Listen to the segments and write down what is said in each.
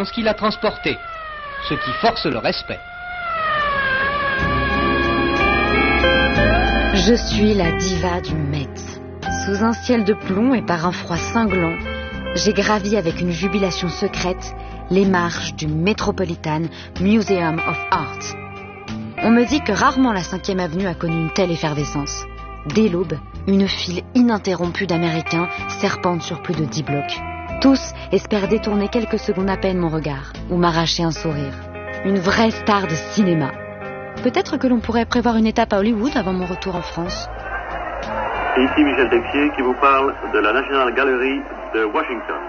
l'ambulance qui l'a transporté, ce qui force le respect. Je suis la diva du Met. Sous un ciel de plomb et par un froid cinglant, j'ai gravi avec une jubilation secrète les marches du Metropolitan Museum of Art. On me dit que rarement la 5e avenue a connu une telle effervescence. Dès l'aube, une file ininterrompue d'Américains serpente sur plus de 10 blocs. Tous espèrent détourner quelques secondes à peine mon regard ou m'arracher un sourire. Une vraie star de cinéma. Peut-être que l'on pourrait prévoir une étape à Hollywood avant mon retour en France. Ici Michel Texier qui vous parle de la National Gallery de Washington.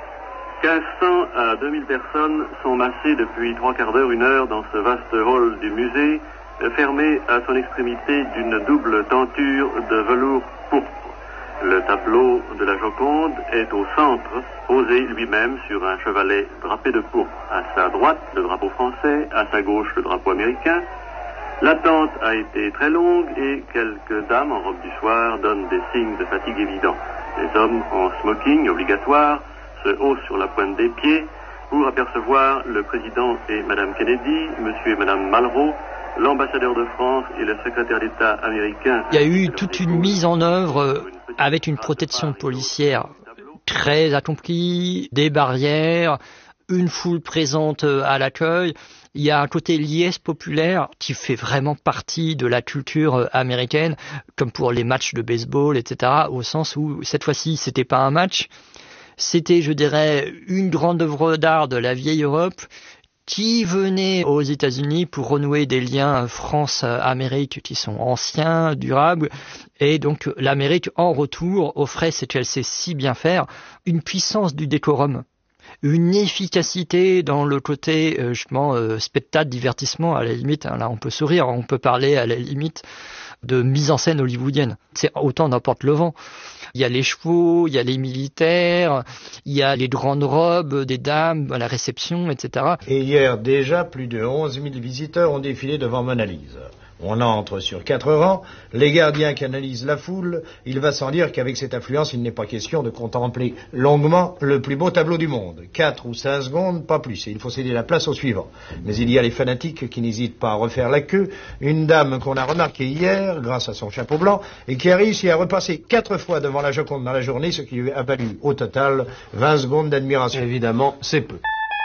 1500 à 2000 personnes sont massées depuis 3/4 d'heure, 1 heure dans ce vaste hall du musée, fermé à son extrémité d'une double tenture de velours pourpre. Le tableau de la Joconde est au centre, posé lui-même sur un chevalet drapé de pourpre. À sa droite, le drapeau français, à sa gauche, le drapeau américain. L'attente a été très longue et quelques dames en robe du soir donnent des signes de fatigue évidents. Les hommes en smoking obligatoire se haussent sur la pointe des pieds pour apercevoir le président et Madame Kennedy, monsieur et Madame Malraux, l'ambassadeur de France et le secrétaire d'État américain. Il y a eu toute une mise en œuvre avec une protection policière très accomplie, des barrières, une foule présente à l'accueil. Il y a un côté liesse populaire qui fait vraiment partie de la culture américaine, comme pour les matchs de baseball, etc., au sens où, cette fois-ci, c'était pas un match, c'était, je dirais, une grande œuvre d'art de la vieille Europe qui venait aux États-Unis pour renouer des liens France-Amérique qui sont anciens, durables, et donc l'Amérique, en retour, offrait ce qu'elle sait si bien faire, une puissance du décorum. Une efficacité dans le côté spectacle, divertissement, à la limite, hein, là on peut sourire, on peut parler à la limite de mise en scène hollywoodienne. C'est autant n'importe le vent. Il y a les chevaux, il y a les militaires, il y a les grandes robes des dames à la réception, etc. Et hier déjà, plus de 11 000 visiteurs ont défilé devant Mona Lisa. On entre sur 4 rangs, les gardiens canalisent la foule. Il va sans dire qu'avec cette affluence, il n'est pas question de contempler longuement le plus beau tableau du monde. 4 ou 5 secondes, pas plus, et il faut céder la place au suivant. Mais il y a les fanatiques qui n'hésitent pas à refaire la queue. Une dame qu'on a remarquée hier, grâce à son chapeau blanc, et qui a réussi à repasser 4 fois devant la Joconde dans la journée, ce qui lui a valu au total 20 secondes d'admiration. Évidemment, c'est peu.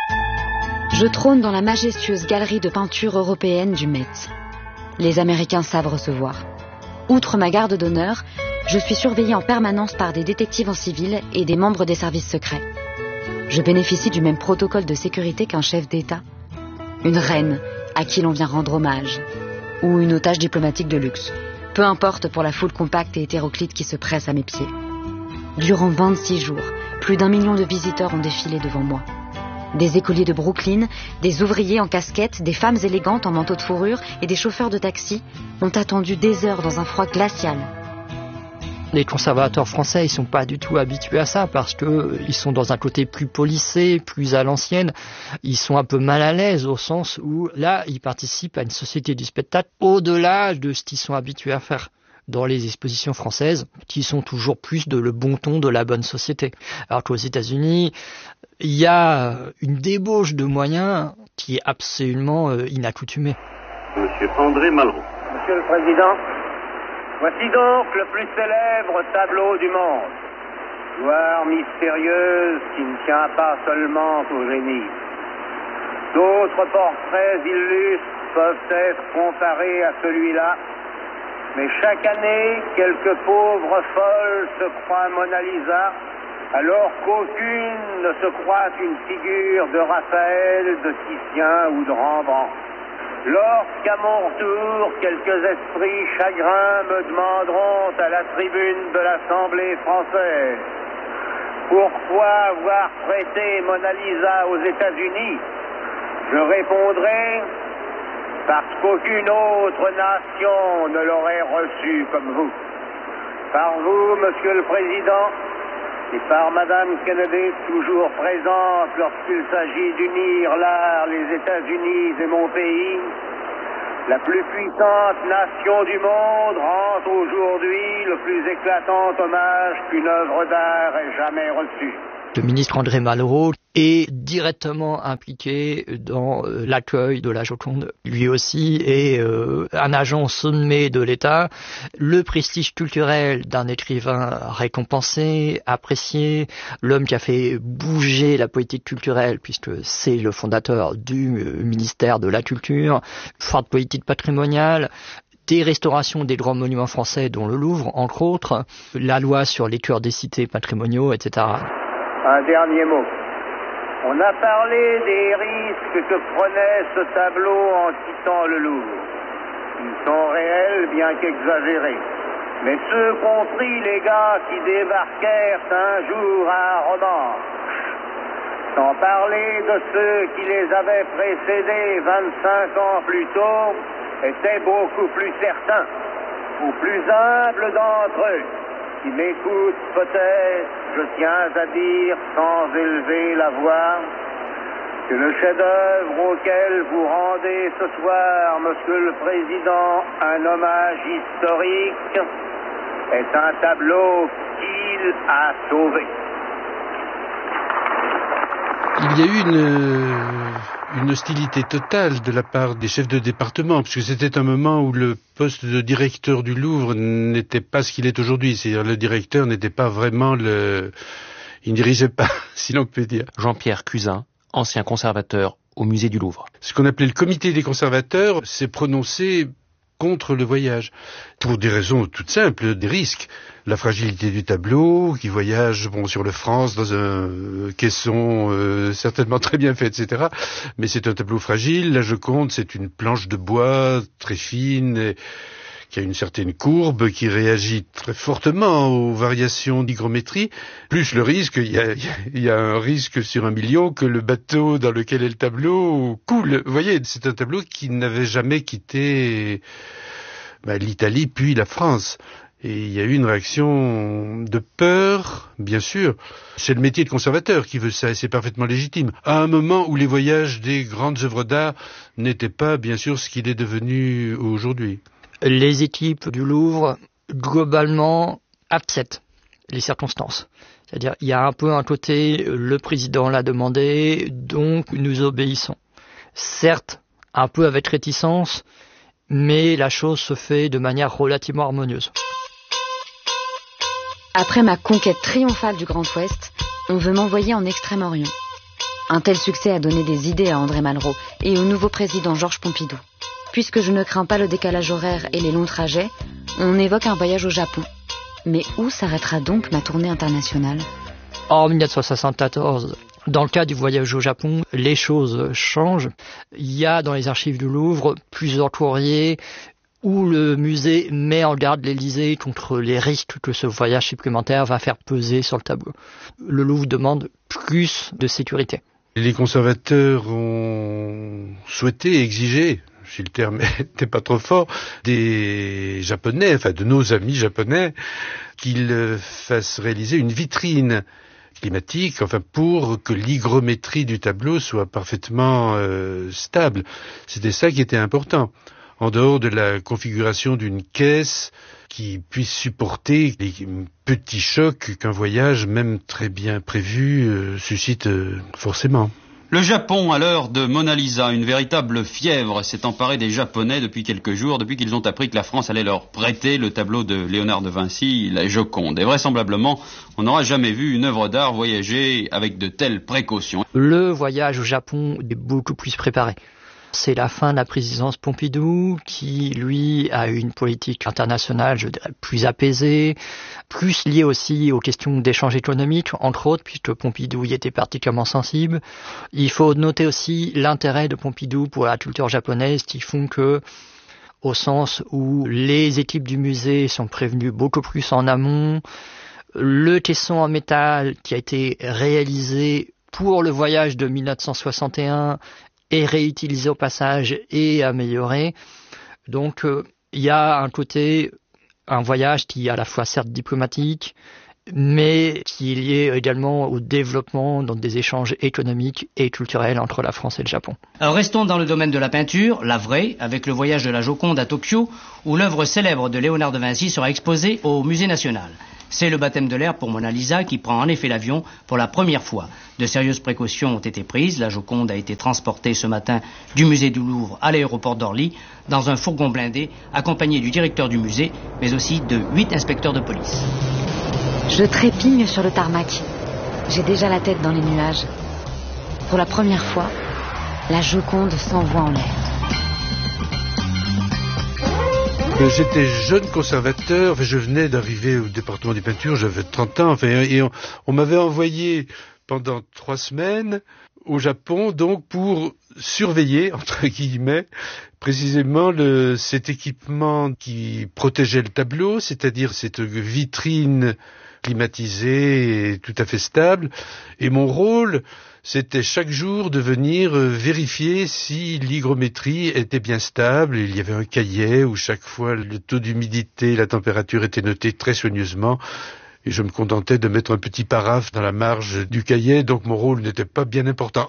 Je trône dans la majestueuse galerie de peinture européenne du Met. Les Américains savent recevoir. Outre ma garde d'honneur, je suis surveillée en permanence par des détectives en civil et des membres des services secrets. Je bénéficie du même protocole de sécurité qu'un chef d'État, une reine à qui l'on vient rendre hommage, ou une otage diplomatique de luxe. Peu importe pour la foule compacte et hétéroclite qui se presse à mes pieds. Durant 26 jours, plus d'1 million de visiteurs ont défilé devant moi. Des écoliers de Brooklyn, des ouvriers en casquette, des femmes élégantes en manteau de fourrure et des chauffeurs de taxi ont attendu des heures dans un froid glacial. Les conservateurs français, ils sont pas du tout habitués à ça parce que ils sont dans un côté plus policé, plus à l'ancienne. Ils sont un peu mal à l'aise au sens où là, ils participent à une société du spectacle au-delà de ce qu'ils sont habitués à faire dans les expositions françaises, qui sont toujours plus de le bon ton de la bonne société. Alors qu'aux États-Unis, il y a une débauche de moyens qui est absolument inaccoutumée. Monsieur André Malraux. Monsieur le Président, voici donc le plus célèbre tableau du monde. Gloire mystérieuse qui ne tient pas seulement au génie. D'autres portraits illustres peuvent être comparés à celui-là, mais chaque année, quelques pauvres folles se croient Mona Lisa, alors qu'aucune ne se croit une figure de Raphaël, de Titien ou de Rembrandt. Lorsqu'à mon retour, quelques esprits chagrins me demanderont à la tribune de l'Assemblée française pourquoi avoir prêté Mona Lisa aux États-Unis, je répondrai parce qu'aucune autre nation ne l'aurait reçue comme vous. Par vous, Monsieur le Président, et par Madame Kennedy, toujours présente lorsqu'il s'agit d'unir l'art, les États-Unis et mon pays, la plus puissante nation du monde rend aujourd'hui le plus éclatant hommage qu'une œuvre d'art ait jamais reçu. Le ministre André Malraux, est directement impliqué dans l'accueil de la Joconde. Lui aussi est un agent sommet de l'État. Le prestige culturel d'un écrivain récompensé, apprécié, l'homme qui a fait bouger la politique culturelle, puisque c'est le fondateur du ministère de la Culture, forte politique patrimoniale, des restaurations des grands monuments français, dont le Louvre, entre autres, la loi sur les cœurs des cités patrimoniaux, etc. Un dernier mot. On a parlé des risques que prenait ce tableau en quittant le Louvre. Ils sont réels, bien qu'exagérés. Mais ceux compris les gars qui débarquèrent un jour à Romans, sans parler de ceux qui les avaient précédés 25 ans plus tôt, étaient beaucoup plus certains, ou plus humbles d'entre eux, qui m'écoutent peut-être, je tiens à dire, sans élever la voix, que le chef-d'œuvre auquel vous rendez ce soir, Monsieur le Président, un hommage historique, est un tableau qu'il a sauvé. Il y a eu une hostilité totale de la part des chefs de département, puisque c'était un moment où le poste de directeur du Louvre n'était pas ce qu'il est aujourd'hui. C'est-à-dire le directeur n'était pas vraiment il ne dirigeait pas, si l'on peut dire. Jean-Pierre Cuzin, ancien conservateur au musée du Louvre. Ce qu'on appelait le comité des conservateurs s'est prononcé contre le voyage, pour des raisons toutes simples, des risques. La fragilité du tableau, qui voyage sur le France dans un caisson certainement très bien fait, etc. Mais c'est un tableau fragile. La Joconde, c'est une planche de bois très fine, qui a une certaine courbe, qui réagit très fortement aux variations d'hygrométrie. Plus le risque, il y a un risque sur 1 million que le bateau dans lequel est le tableau coule. Vous voyez, c'est un tableau qui n'avait jamais quitté l'Italie puis la France. Et il y a eu une réaction de peur, bien sûr. C'est le métier de conservateur qui veut ça, et c'est parfaitement légitime. À un moment où les voyages des grandes œuvres d'art n'étaient pas, bien sûr, ce qu'il est devenu aujourd'hui. Les équipes du Louvre, globalement, acceptent les circonstances. C'est-à-dire, il y a un peu un côté, le président l'a demandé, donc nous obéissons. Certes, un peu avec réticence, mais la chose se fait de manière relativement harmonieuse. Après ma conquête triomphale du Grand Ouest, on veut m'envoyer en Extrême-Orient. Un tel succès a donné des idées à André Malraux et au nouveau président Georges Pompidou. Puisque je ne crains pas le décalage horaire et les longs trajets, on évoque un voyage au Japon. Mais où s'arrêtera donc ma tournée internationale ? En 1974, dans le cas du voyage au Japon, les choses changent. Il y a dans les archives du Louvre plusieurs courriers où le musée met en garde l'Élysée contre les risques que ce voyage supplémentaire va faire peser sur le tableau. Le Louvre demande plus de sécurité. Les conservateurs ont souhaité, exigé, si le terme n'était pas trop fort, des Japonais, de nos amis japonais, qu'ils fassent réaliser une vitrine climatique, pour que l'hygrométrie du tableau soit parfaitement stable. C'était ça qui était important. En dehors de la configuration d'une caisse qui puisse supporter les petits chocs qu'un voyage, même très bien prévu, suscite forcément. Le Japon, à l'heure de Mona Lisa, une véritable fièvre s'est emparée des Japonais depuis quelques jours, depuis qu'ils ont appris que la France allait leur prêter le tableau de Léonard de Vinci, la Joconde. Et vraisemblablement, on n'aura jamais vu une œuvre d'art voyager avec de telles précautions. Le voyage au Japon est beaucoup plus préparé. C'est la fin de la présidence Pompidou qui, lui, a eu une politique internationale, je dirais, plus apaisée, plus liée aussi aux questions d'échange économique, entre autres, puisque Pompidou y était particulièrement sensible. Il faut noter aussi l'intérêt de Pompidou pour la culture japonaise qui font que, au sens où les équipes du musée sont prévenues beaucoup plus en amont, le caisson en métal qui a été réalisé pour le voyage de 1961 est réutilisé au passage et amélioré. Donc il y a un voyage qui est à la fois certes diplomatique, mais qui est lié également au développement des échanges économiques et culturels entre la France et le Japon. Alors restons dans le domaine de la peinture, la vraie, avec le voyage de la Joconde à Tokyo, où l'œuvre célèbre de Léonard de Vinci sera exposée au Musée national. C'est le baptême de l'air pour Mona Lisa qui prend en effet l'avion pour la première fois. De sérieuses précautions ont été prises. La Joconde a été transportée ce matin du musée du Louvre à l'aéroport d'Orly dans un fourgon blindé accompagné du directeur du musée mais aussi de 8 inspecteurs de police. Je trépigne sur le tarmac. J'ai déjà la tête dans les nuages. Pour la première fois, la Joconde s'envoie en l'air. J'étais jeune conservateur, je venais d'arriver au département des peintures, j'avais 30 ans, et on m'avait envoyé pendant 3 semaines au Japon, donc pour surveiller, entre guillemets, précisément cet équipement qui protégeait le tableau, c'est-à-dire cette vitrine climatisée et tout à fait stable, et mon rôle, c'était chaque jour de venir vérifier si l'hygrométrie était bien stable. Il y avait un cahier où chaque fois le taux d'humidité, la température étaient notés très soigneusement. Et je me contentais de mettre un petit paraphe dans la marge du cahier, donc mon rôle n'était pas bien important.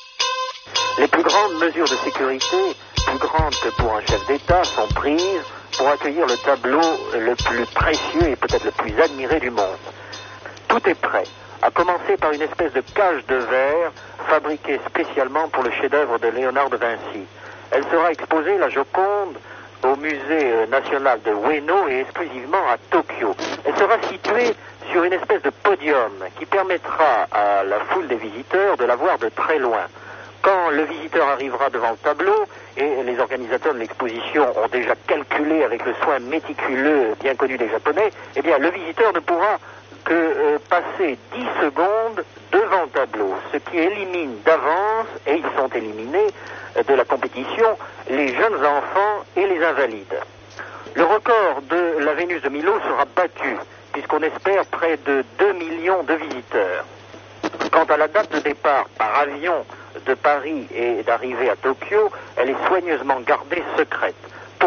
Les plus grandes mesures de sécurité, plus grandes que pour un chef d'État, sont prises pour accueillir le tableau le plus précieux et peut-être le plus admiré du monde. Tout est prêt. À commencer par une espèce de cage de verre fabriquée spécialement pour le chef-d'œuvre de Léonard de Vinci. Elle sera exposée, la Joconde, au musée national de Ueno et exclusivement à Tokyo. Elle sera située sur une espèce de podium qui permettra à la foule des visiteurs de la voir de très loin. Quand le visiteur arrivera devant le tableau, et les organisateurs de l'exposition ont déjà calculé avec le soin méticuleux bien connu des Japonais, eh bien le visiteur ne pourra que passer 10 secondes devant le tableau, ce qui élimine d'avance, et ils sont éliminés de la compétition, les jeunes enfants et les invalides. Le record de la Vénus de Milo sera battu, puisqu'on espère près de 2 millions de visiteurs. Quant à la date de départ par avion de Paris et d'arrivée à Tokyo, elle est soigneusement gardée secrète. Pourquoi ?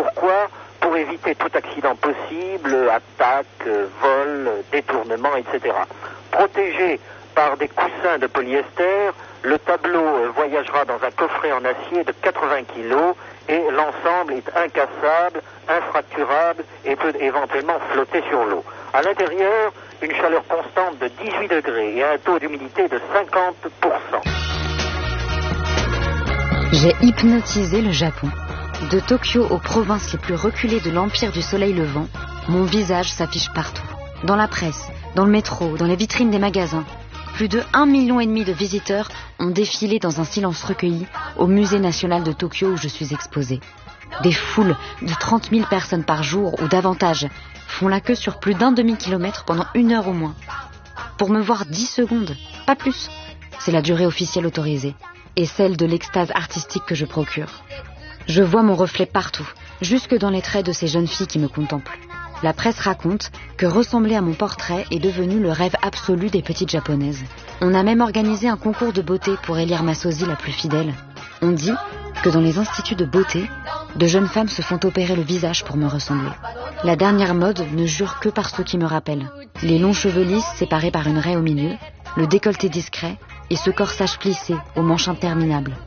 Pour éviter tout accident possible, attaque, vol, détournement, etc. Protégé par des coussins de polyester, le tableau voyagera dans un coffret en acier de 80 kg et l'ensemble est incassable, infracturable et peut éventuellement flotter sur l'eau. À l'intérieur, une chaleur constante de 18 degrés et un taux d'humidité de 50%. J'ai hypnotisé le Japon. De Tokyo aux provinces les plus reculées de l'Empire du Soleil Levant, mon visage s'affiche partout. Dans la presse, dans le métro, dans les vitrines des magasins. Plus de 1,5 million de visiteurs ont défilé dans un silence recueilli au musée national de Tokyo où je suis exposée. Des foules de 30 000 personnes par jour ou davantage font la queue sur plus d'1 demi-kilomètre pendant 1 heure au moins. Pour me voir 10 secondes, pas plus. C'est la durée officielle autorisée et celle de l'extase artistique que je procure. Je vois mon reflet partout, jusque dans les traits de ces jeunes filles qui me contemplent. La presse raconte que ressembler à mon portrait est devenu le rêve absolu des petites japonaises. On a même organisé un concours de beauté pour élire ma sosie la plus fidèle. On dit que dans les instituts de beauté, de jeunes femmes se font opérer le visage pour me ressembler. La dernière mode ne jure que par ceux qui me rappellent. Les longs cheveux lisses séparés par une raie au milieu, le décolleté discret et ce corsage plissé aux manches interminables.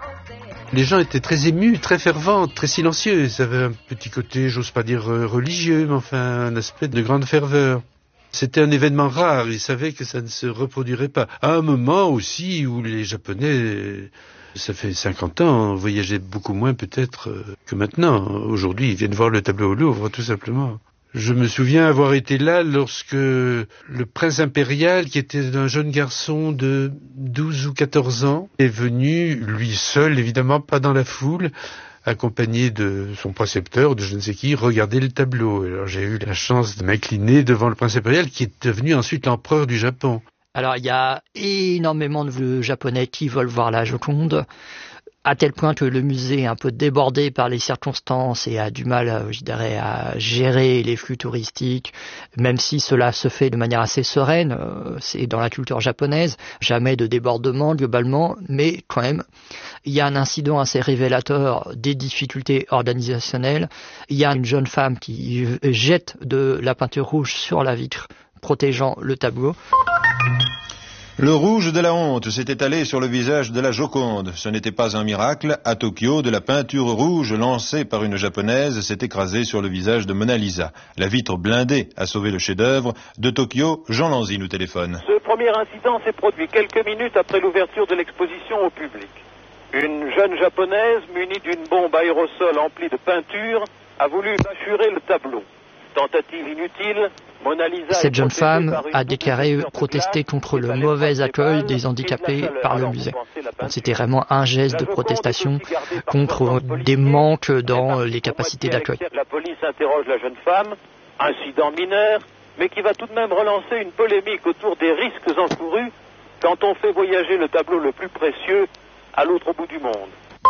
Les gens étaient très émus, très fervents, très silencieux. Ça avait un petit côté, j'ose pas dire religieux, mais enfin un aspect de grande ferveur. C'était un événement rare, ils savaient que ça ne se reproduirait pas. À un moment aussi où les Japonais, ça fait 50 ans, voyageaient beaucoup moins peut-être que maintenant. Aujourd'hui, ils viennent voir le tableau au Louvre, tout simplement. Je me souviens avoir été là lorsque le prince impérial, qui était un jeune garçon de 12 ou 14 ans, est venu, lui seul, évidemment, pas dans la foule, accompagné de son précepteur, de je ne sais qui, regarder le tableau. Alors j'ai eu la chance de m'incliner devant le prince impérial, qui est devenu ensuite l'empereur du Japon. Alors il y a énormément de Japonais qui veulent voir la Joconde, à tel point que le musée est un peu débordé par les circonstances et a du mal, je dirais, à gérer les flux touristiques, même si cela se fait de manière assez sereine, c'est dans la culture japonaise, jamais de débordement globalement, mais quand même, il y a un incident assez révélateur des difficultés organisationnelles. Il y a une jeune femme qui jette de la peinture rouge sur la vitre, protégeant le tableau. Le rouge de la honte s'est étalé sur le visage de la Joconde. Ce n'était pas un miracle. À Tokyo, de la peinture rouge lancée par une japonaise s'est écrasée sur le visage de Mona Lisa. La vitre blindée a sauvé le chef-d'œuvre. De Tokyo, Jean Lanzy nous téléphone. Ce premier incident s'est produit quelques minutes après l'ouverture de l'exposition au public. Une jeune japonaise, munie d'une bombe aérosol emplie de peinture, a voulu bâchurer le tableau. Tentative inutile, Mona Lisa. Cette jeune femme a déclaré protester contre le mauvais accueil des handicapés par le musée. C'était vraiment un geste de protestation contre des manques dans les capacités d'accueil. La police interroge la jeune femme, incident mineur, mais qui va tout de même relancer une polémique autour des risques encourus quand on fait voyager le tableau le plus précieux à l'autre bout du monde.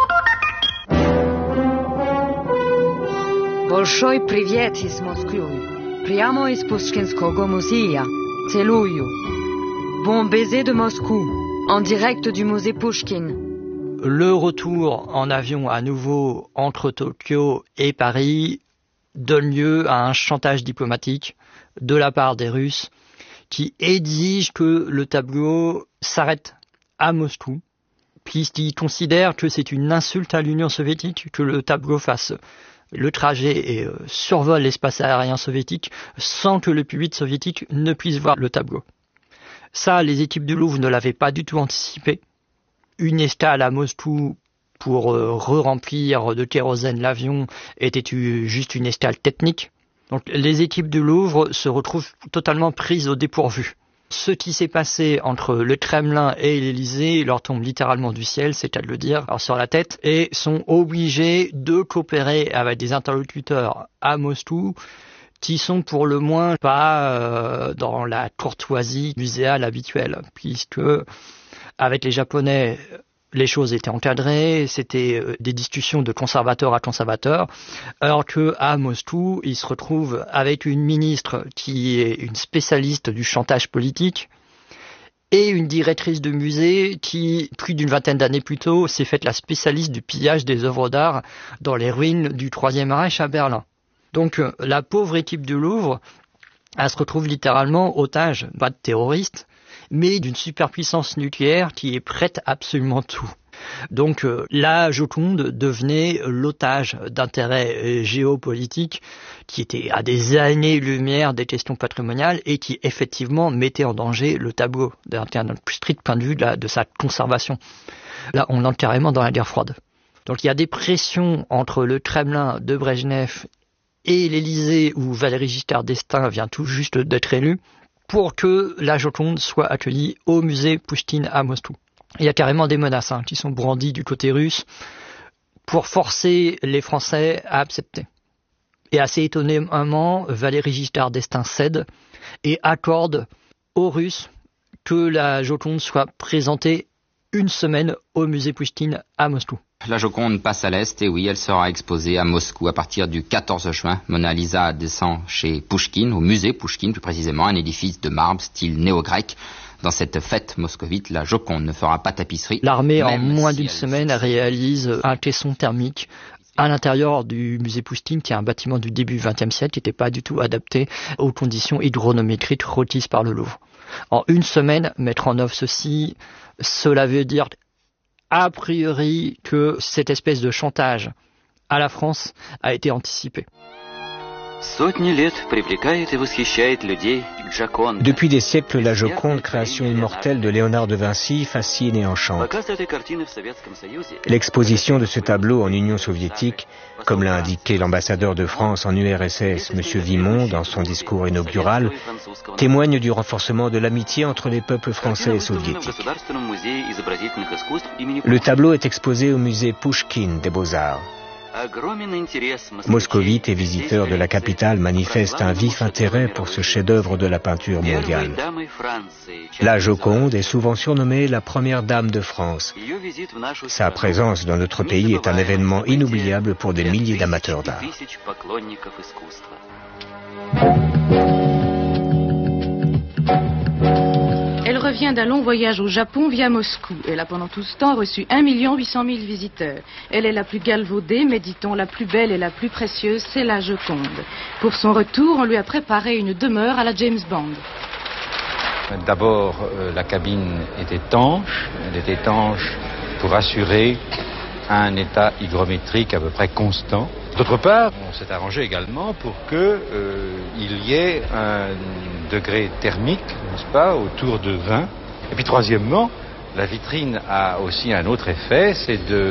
Большой привет из Москвы. Прямо из Пушкинского музея. Целую. Bon baiser de Moscou. En direct du musée Pushkin. Le retour en avion à nouveau entre Tokyo et Paris donne lieu à un chantage diplomatique de la part des Russes qui exige que le tableau s'arrête à Moscou, puisqu'ils considèrent que c'est une insulte à l'Union soviétique que le tableau fasse le trajet et survole l'espace aérien soviétique sans que le public soviétique ne puisse voir le tableau. Ça, les équipes du Louvre ne l'avaient pas du tout anticipé. Une escale à Moscou pour re-remplir de kérosène l'avion était juste une escale technique. Donc les équipes du Louvre se retrouvent totalement prises au dépourvu. Ce qui s'est passé entre le Kremlin et l'Élysée leur tombe littéralement du ciel, c'est à le dire, sur la tête, et sont obligés de coopérer avec des interlocuteurs à Moscou qui sont pour le moins pas dans la courtoisie muséale habituelle, puisque avec les Japonais, les choses étaient encadrées, c'était des discussions de conservateur à conservateur, alors qu'à Moscou, ils se retrouvent avec une ministre qui est une spécialiste du chantage politique et une directrice de musée qui, plus d'une vingtaine d'années plus tôt, s'est faite la spécialiste du pillage des œuvres d'art dans les ruines du Troisième Reich à Berlin. Donc la pauvre équipe du Louvre, elle se retrouve littéralement otage, pas de terroristes, mais d'une superpuissance nucléaire qui est prête à absolument tout. Donc la Joconde devenait l'otage d'intérêts géopolitiques qui étaient à des années-lumière des questions patrimoniales et qui effectivement mettaient en danger le tableau d'un plus strict point de vue de sa conservation. Là, on entre carrément dans la guerre froide. Donc il y a des pressions entre le Kremlin de Brejnev et l'Élysée où Valéry Giscard d'Estaing vient tout juste d'être élu, pour que la Joconde soit accueillie au musée Pushkin à Moscou. Il y a carrément des menaces qui sont brandies du côté russe pour forcer les Français à accepter. Et assez étonnamment, Valéry Giscard d'Estaing cède et accorde aux Russes que la Joconde soit présentée une semaine au musée Pushkin à Moscou. La Joconde passe à l'Est et oui, elle sera exposée à Moscou à partir du 14 juin. Mona Lisa descend chez Pushkin, au musée Pushkin plus précisément, un édifice de marbre style néo-grec. Dans cette fête moscovite, la Joconde ne fera pas tapisserie. L'armée, en moins d'une semaine, réalise un caisson thermique à l'intérieur du musée Pushkin, qui est un bâtiment du début du XXe siècle, qui n'était pas du tout adapté aux conditions hydronométriques requises par le Louvre. En une semaine, mettre en œuvre ceci, cela veut dire a priori que cette espèce de chantage à la France a été anticipé. Depuis des siècles, la Joconde, création immortelle de Léonard de Vinci, fascine et enchante. L'exposition de ce tableau en Union soviétique, comme l'a indiqué l'ambassadeur de France en URSS, M. Vimont, dans son discours inaugural, témoigne du renforcement de l'amitié entre les peuples français et soviétiques. Le tableau est exposé au musée Pushkin des Beaux-Arts. Moscovites et visiteurs de la capitale manifestent un vif intérêt pour ce chef-d'œuvre de la peinture mondiale. La Joconde est souvent surnommée la première dame de France. Sa présence dans notre pays est un événement inoubliable pour des milliers d'amateurs d'art. Elle revient d'un long voyage au Japon via Moscou. Elle a pendant tout ce temps reçu 1 800 000 visiteurs. Elle est la plus galvaudée, mais dit-on la plus belle et la plus précieuse, c'est la Joconde. Pour son retour, on lui a préparé une demeure à la James Bond. D'abord, la cabine est étanche. Elle est étanche pour assurer un état hygrométrique à peu près constant. D'autre part, on s'est arrangé également pour qu'il y ait un degré thermique, n'est-ce pas, autour de 20. Et puis troisièmement, la vitrine a aussi un autre effet, c'est de